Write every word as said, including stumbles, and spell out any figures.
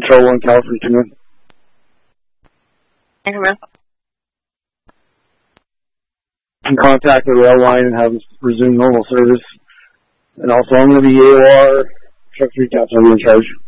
Control one, California two one. Can contact the rail line and have them resume normal service. And also, I'm going to be A O R. Truck three caps, I'll be in charge.